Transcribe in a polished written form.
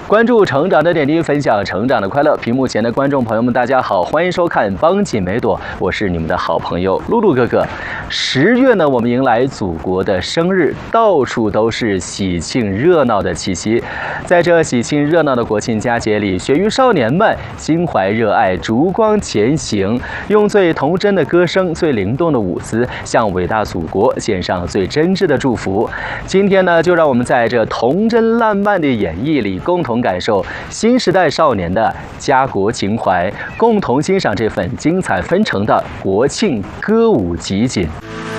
关注成长的点滴，分享成长的快乐。屏幕前的观众朋友们，大家好，欢迎收看帮紧梅朵，我是你们的好朋友露露哥哥。10月呢，我们迎来祖国的生日，到处都是喜庆热闹的气息。在这喜庆热闹的国庆佳节里，学语少年们心怀热爱，烛光前行，用最童真的歌声、最灵动的舞姿，向伟大祖国献上最真挚的祝福。今天呢，就让我们在这童真烂漫的演绎里，共同感受新时代少年的家国情怀，共同欣赏这份精彩纷呈的国庆歌舞集锦。